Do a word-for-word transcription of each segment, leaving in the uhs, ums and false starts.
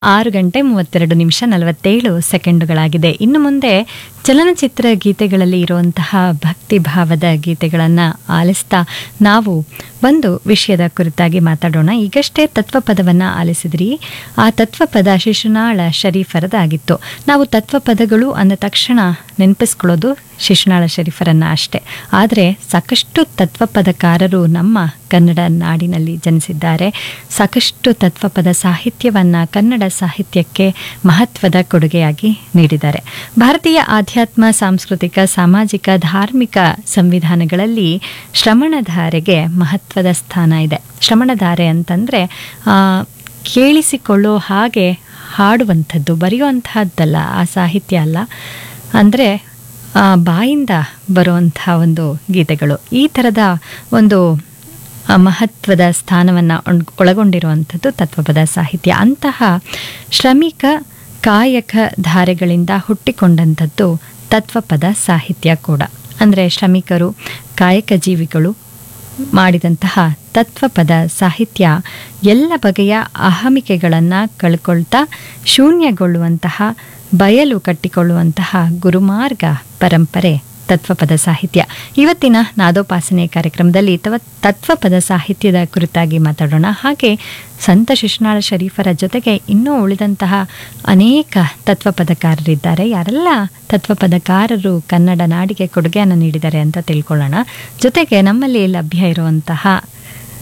ಆರು ಗಂಟೆ ಮೂವತ್ತೆರಡು ನಿಮಿಷ ನಲವತ್ತೇಳು ಸೆಕೆಂಡುಗಳಾಗಿದೆ. ಇನ್ನು ಮುಂದೆ ಚಲನಚಿತ್ರ ಗೀತೆಗಳಲ್ಲಿ ಇರುವಂತಹ ಭಕ್ತಿ ಭಾವದ ಗೀತೆಗಳನ್ನು ಆಲಿಸ್ತಾ ನಾವು ಒಂದು ವಿಷಯದ ಕುರಿತಾಗಿ ಮಾತಾಡೋಣ. ಈಗಷ್ಟೇ ತತ್ವಪದವನ್ನು ಆಲಿಸಿದ್ರಿ. ಆ ತತ್ವಪದ ಶಿಶುನಾಳ ಶರೀಫರದಾಗಿತ್ತು. ನಾವು ತತ್ವಪದಗಳು ಅಂದ ತಕ್ಷಣ ನೆನಪಿಸ್ಕೊಳ್ಳೋದು ಶಿಶುನಾಳ ಶರೀಫರನ್ನ ಅಷ್ಟೇ. ಆದರೆ ಸಾಕಷ್ಟು ತತ್ವಪದಕಾರರು ನಮ್ಮ ಕನ್ನಡ ನಾಡಿನಲ್ಲಿ ಜನಿಸಿದ್ದಾರೆ. ಸಾಕಷ್ಟು ತತ್ವಪದ ಸಾಹಿತ್ಯವನ್ನು ಕನ್ನಡ ಸಾಹಿತ್ಯಕ್ಕೆ ಮಹತ್ವದ ಕೊಡುಗೆಯಾಗಿ ನೀಡಿದ್ದಾರೆ. ಭಾರತೀಯ ಆಧ್ಯಾತ್ಮ, ಸಾಂಸ್ಕೃತಿಕ, ಸಾಮಾಜಿಕ, ಧಾರ್ಮಿಕ ಸಂವಿಧಾನಗಳಲ್ಲಿ ಶ್ರವಣಧಾರೆಗೆ ಮಹತ್ವದ ಸ್ಥಾನ ಇದೆ. ಶ್ರವಣಧಾರೆ ಅಂತಂದರೆ ಕೇಳಿಸಿಕೊಳ್ಳೋ ಹಾಗೆ ಹಾಡುವಂಥದ್ದು, ಬರೆಯುವಂತಹದ್ದಲ್ಲ, ಆ ಸಾಹಿತ್ಯ ಅಲ್ಲ, ಅಂದರೆ ಬಾಯಿಂದ ಬರುವಂಥ ಒಂದು ಗೀತೆಗಳು. ಈ ಥರದ ಒಂದು ಮಹತ್ವದ ಸ್ಥಾನವನ್ನು ಒಳಗೊಂಡಿರುವಂಥದ್ದು ತತ್ವಪದ ಸಾಹಿತ್ಯ. ಅಂತಹ ಶ್ರಮಿಕ ಕಾಯಕ ಧಾರೆಗಳಿಂದ ಹುಟ್ಟಿಕೊಂಡಂಥದ್ದು ತತ್ವಪದ ಸಾಹಿತ್ಯ ಕೂಡ. ಅಂದರೆ ಶ್ರಮಿಕರು, ಕಾಯಕ ಜೀವಿಗಳು ಮಾಡಿದಂತಹ ತತ್ವಪದ ಸಾಹಿತ್ಯ ಎಲ್ಲ ಬಗೆಯ ಅಹಮಿಕೆಗಳನ್ನು ಕಳ್ಕೊಳ್ತಾ ಶೂನ್ಯಗೊಳ್ಳುವಂತಹ, ಬಯಲು ಕಟ್ಟಿಕೊಳ್ಳುವಂತಹ ಗುರುಮಾರ್ಗ ಪರಂಪರೆ ತತ್ವಪದ ಸಾಹಿತ್ಯ. ಇವತ್ತಿನ ನಾದೋಪಾಸನೆ ಕಾರ್ಯಕ್ರಮದಲ್ಲಿ ತವ ತತ್ವಪದ ಸಾಹಿತ್ಯದ ಕುರಿತಾಗಿ ಮಾತಾಡೋಣ. ಹಾಗೆ ಸಂತ ಶಿಶುನಾಳ ಶರೀಫರ ಜೊತೆಗೆ ಇನ್ನೂ ಉಳಿದಂತಹ ಅನೇಕ ತತ್ವಪದಕಾರರಿದ್ದಾರೆ. ಯಾರೆಲ್ಲ ತತ್ವಪದಕಾರರು ಕನ್ನಡ ನಾಡಿಗೆ ಕೊಡುಗೆಯನ್ನು ನೀಡಿದ್ದಾರೆ ಅಂತ ತಿಳ್ಕೊಳ್ಳೋಣ. ಜೊತೆಗೆ ನಮ್ಮಲ್ಲಿ ಲಭ್ಯ ಇರುವಂತಹ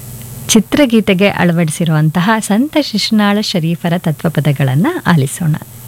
ಚಿತ್ರಗೀತೆಗೆ ಅಳವಡಿಸಿರುವಂತಹ ಸಂತ ಶಿಶುನಾಳ ಶರೀಫರ ತತ್ವಪದಗಳನ್ನು ಆಲಿಸೋಣ.